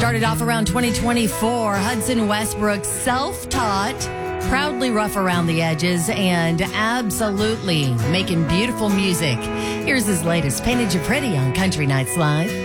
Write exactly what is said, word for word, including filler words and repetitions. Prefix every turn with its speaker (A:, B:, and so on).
A: Started off around twenty twenty-four. Hudson Westbrook, self-taught, proudly rough around the edges, and absolutely making beautiful music. Here's his latest, Painted You Pretty on Country Nights Live.